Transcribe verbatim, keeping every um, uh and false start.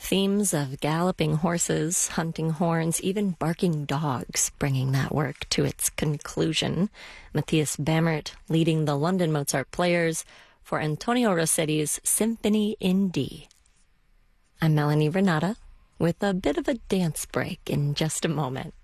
Themes of galloping horses, hunting horns, even barking dogs, bringing that work to its conclusion. Matthias Bammert leading the London Mozart Players for Antonio Rossetti's Symphony in D. I'm Melanie Renata with a bit of a dance break in just a moment.